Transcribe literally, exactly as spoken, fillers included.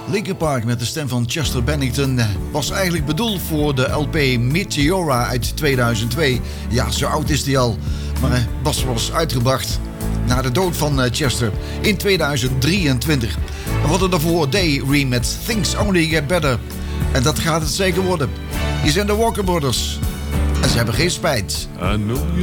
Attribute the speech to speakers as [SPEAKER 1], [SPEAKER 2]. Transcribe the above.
[SPEAKER 1] Linkin Park met de stem van Chester Bennington was eigenlijk bedoeld voor de L P Meteora uit tweeduizend twee. Ja, zo oud is die al. Maar hij was was uitgebracht na de dood van Chester in tweeduizend drieëntwintig. We hadden daarvoor Day Re met Things Only Get Better. En dat gaat het zeker worden. Hier zijn de Walker Brothers. En ze hebben geen spijt.
[SPEAKER 2] I know you